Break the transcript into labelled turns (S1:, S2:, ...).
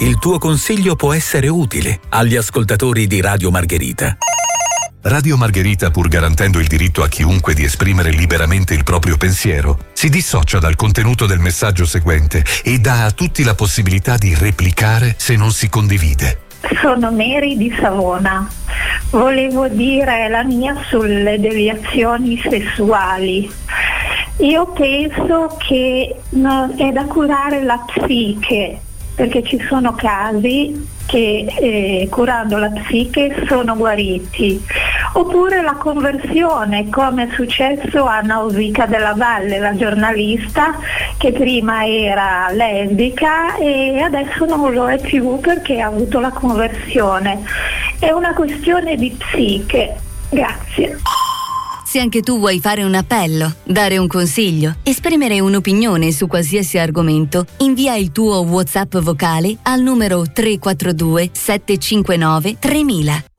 S1: Il tuo consiglio può essere utile agli ascoltatori di Radio Margherita.
S2: Radio Margherita, pur garantendo il diritto a chiunque di esprimere liberamente il proprio pensiero, si dissocia dal contenuto del messaggio seguente e dà a tutti la possibilità di replicare se non si condivide.
S3: Sono Mary di Savona. Volevo dire la mia sulle deviazioni sessuali. Io penso che è da curare la psiche, perché ci sono casi che curando la psiche sono guariti. Oppure la conversione, come è successo a Nausicaa della Valle, la giornalista che prima era lesbica e adesso non lo è più perché ha avuto la conversione. È una questione di psiche. Grazie.
S4: Se anche tu vuoi fare un appello, dare un consiglio, esprimere un'opinione su qualsiasi argomento, invia il tuo WhatsApp vocale al numero 342 759 3000.